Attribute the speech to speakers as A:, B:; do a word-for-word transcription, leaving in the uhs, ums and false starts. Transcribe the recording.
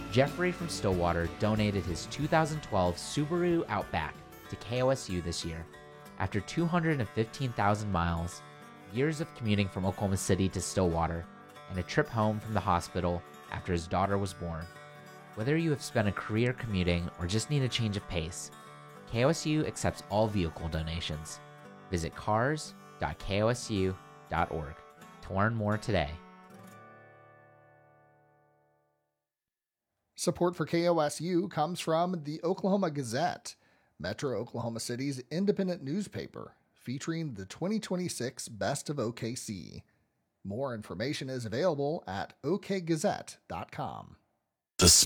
A: Jeffrey from Stillwater donated his two thousand twelve Subaru Outback to K O S U this year. After two hundred fifteen thousand miles, years of commuting from Oklahoma City to Stillwater, and a trip home from the hospital after his daughter was born. Whether you have spent a career commuting or just need a change of pace, K O S U accepts all vehicle donations. Visit cars dot K O S U dot org to learn more today.
B: Support for K O S U comes from the Oklahoma Gazette, Metro Oklahoma City's independent newspaper, featuring the twenty twenty-six Best of O K C. More information is available at O K Gazette dot com.
C: The